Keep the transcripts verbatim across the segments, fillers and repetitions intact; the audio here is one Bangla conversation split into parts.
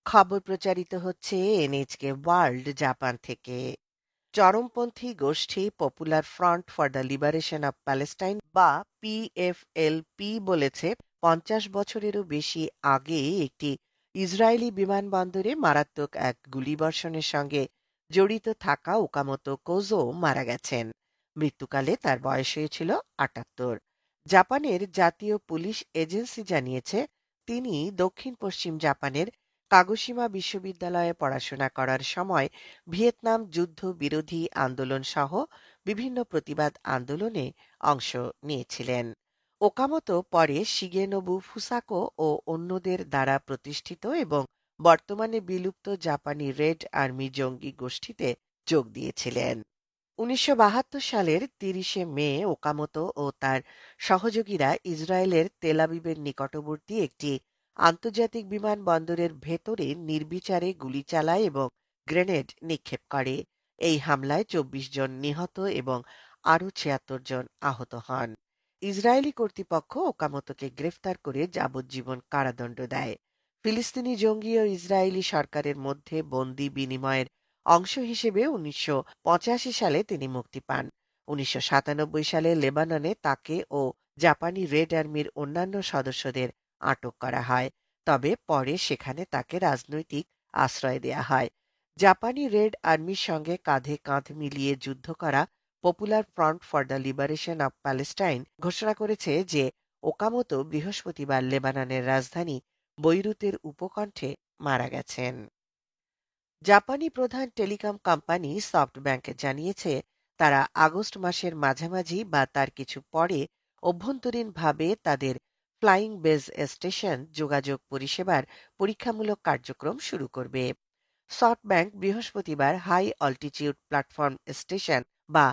খবর প্রচারিত হচ্ছে এনএইচকে ওয়ার্ল্ড জাপান থেকে। চরমপন্থী গোষ্ঠী popular front for the liberation of Palestine বা পিএফএলপি বলেছে পঞ্চাশ বছরেরও বেশি আগে একটি ইসরায়েলি বিমানবন্দরে মারাত্মক এক গুলিবর্ষণের সঙ্গে জড়িত থাকা ওকামোতো কোজো মারা গেছেন। মৃত্যুকালে তার বয়স হয়েছিল আটাত্তর। জাপানের জাতীয় পুলিশ এজেন্সি জানিয়েছে তিনি দক্ষিণ পশ্চিম জাপানের কাগোশিমা বিশ্ববিদ্যালয়ে পড়াশোনা করার সময় ভিয়েতনাম যুদ্ধ বিরোধী আন্দোলন সহ বিভিন্ন প্রতিবাদ আন্দোলনে অংশ নিয়েছিলেন। ওকামোতো পরে শিগেনোবু ফুসাকো ও অন্যদের দ্বারা প্রতিষ্ঠিত এবং বর্তমানে বিলুপ্ত জাপানি রেড আর্মি জঙ্গি গোষ্ঠীতে যোগ দিয়েছিলেন। উনিশশো বাহাত্তর সালের তিরিশে মে ওকামোতো ও তার সহযোগীরা ইসরায়েলের তেলাবিবের নিকটবর্তী একটি আন্তর্জাতিক বিমানবন্দরের ভেতরে নির্বিচারে গুলি চালায় এবং গ্রেনেড নিক্ষেপ করে। এই হামলায় চব্বিশ জন নিহত এবং আরও ছিয়াত্তর জন আহত হন। ইসরায়েলি কর্তৃপক্ষ ওকামোতোকে গ্রেফতার করে যাবজ্জীবন কারাদণ্ড দেয়। ফিলিস্তিনি জঙ্গি ও ইসরায়েলি সরকারের মধ্যে বন্দি বিনিময়ের অংশ হিসেবে উনিশশো পঁচাশি সালে তিনি মুক্তি পান। উনিশশো সাতানব্বই সালে লেবাননে তাকে ও জাপানি রেড আর্মির অন্যান্য সদস্যদের আটক করা হয়, তবে পরে সেখানে তাকে রাজনৈতিক আশ্রয় দেয়া হয়। জাপানি রেড আর্মির সঙ্গে কাঁধে কাঁধ মিলিয়ে যুদ্ধ করা popular front for the liberation of Palestine ঘোষণা করেছে যে ওকামোতো বৃহস্পতিবার লেবাননের রাজধানী বৈরুতের উপকণ্ঠে মারা গেছেন। জাপানি প্রধান টেলিকম কোম্পানি সফটব্যাংক জানিয়েছে তারা আগস্ট মাসের মাঝামাঝি বা তার কিছু পরে অভ্যন্তরীণভাবে তাদের ফ্লাইং বেজ স্টেশন যোগাযোগ পরিষেবার পরীক্ষামূলক কার্যক্রম শুরু করবে। সফটব্যাংক বৃহস্পতিবার হাই অল্টিটিউড প্ল্যাটফর্ম স্টেশন বা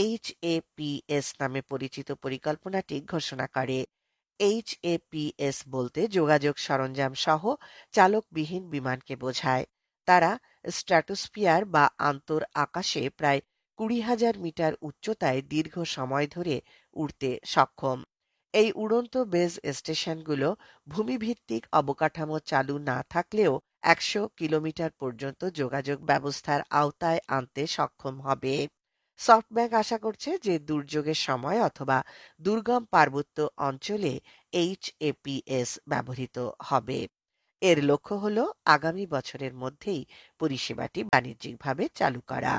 এইচএপিএস নামে পরিচিত পরিকল্পনাটি ঘোষণা করে। এইচএপিএস বলতে যোগাযোগ সরঞ্জাম সহ চালকবিহীন বিমানকে বোঝায়। তারা স্ট্র্যাটোস্ফিয়ার বা আন্তর আকাশে প্রায় কুড়ি হাজার মিটার উচ্চতায় দীর্ঘ সময় ধরে উড়তে সক্ষম। এই উড়ন্ত বেজ স্টেশনগুলো ভূমিভিত্তিক অবকাঠামো চালু না থাকলেও একশো কিলোমিটার পর্যন্ত যোগাযোগ ব্যবস্থার আওতায় আনতে সক্ষম হবে। সফটব্যাংক আশা করছে যে দুর্যোগের সময় অথবা দুর্গম পার্বত্য অঞ্চলে এইচএপিএস ব্যবহৃত হবে। এর লক্ষ্য হল আগামী বছরের মধ্যেই পরিষেবাটি বাণিজ্যিকভাবে চালু করা।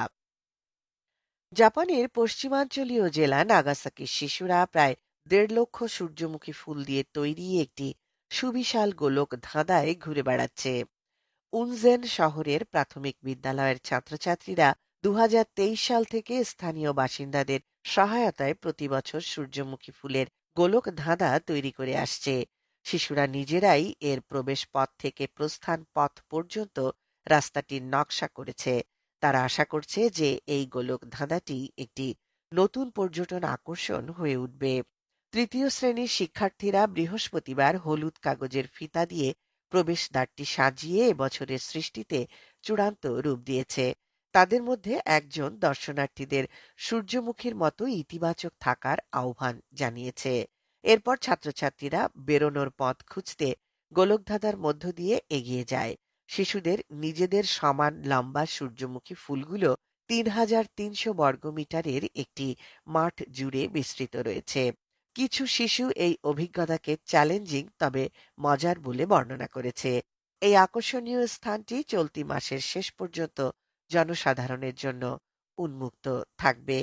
জাপানের পশ্চিমাঞ্চলীয় জেলা নাগাসাকির শিশুরা প্রায় দেড় লক্ষ সূর্যমুখী ফুল দিয়ে তৈরি একটি সুবিশাল গোলক ধাঁধায় ঘুরে বেড়াচ্ছে। উনজেন শহরের প্রাথমিক বিদ্যালয়ের ছাত্রছাত্রীরা দু হাজার তেইশ সাল থেকে স্থানীয় বাসিন্দাদের সহায়তায় প্রতিবছর সূর্যমুখী ফুলের গোলক ধাঁধা তৈরি করে আসছে। শিশুরা নিজেরাই এর প্রবেশ পথ থেকে প্রস্থান পথ পর্যন্ত রাস্তাটির নকশা করেছে। তারা আশা করছে যে এই গোলক ধাঁধাটি একটি নতুন পর্যটন আকর্ষণ হয়ে উঠবে। তৃতীয় শ্রেণীর শিক্ষার্থীরা বৃহস্পতিবার হলুদ কাগজের ফিতা দিয়ে প্রবেশদ্বারটি সাজিয়ে এবছরের সৃষ্টিতে চূড়ান্ত রূপ দিয়েছে। তাদের মধ্যে একজন দর্শনার্থীদের সূর্যমুখীর মতো ইতিবাচক থাকার আহ্বান জানিয়েছে। এরপর ছাত্রছাত্রীরা বেরোনোর পথ খুঁজতে গোলকধাঁধার মধ্য দিয়ে এগিয়ে যায়। শিশুদের নিজেদের সমান লম্বা সূর্যমুখী ফুলগুলো তিন হাজার তিনশো বর্গমিটারের একটি মাঠ জুড়ে বিস্তৃত রয়েছে। কিছু শিশু এই অভিজ্ঞতাকে চ্যালেঞ্জিং তবে মজার বলে বর্ণনা করেছে। এই আকর্ষণীয় স্থানটি চলতি মাসের শেষ পর্যন্ত জনসাধারণের জন্য উন্মুক্ত থাকবে।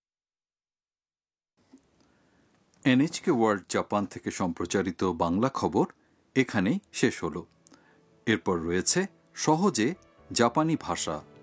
এনএইচকে ওয়ার্ল্ড জাপান থেকে সম্প্রচারিত বাংলা খবর এখানেই শেষ হলো। এরপর রয়েছে সহজে জাপানি ভাষা।